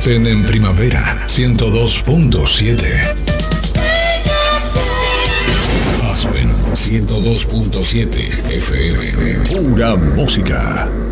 Aspen en primavera, 102.7. Aspen 102.7 FM. Pura música.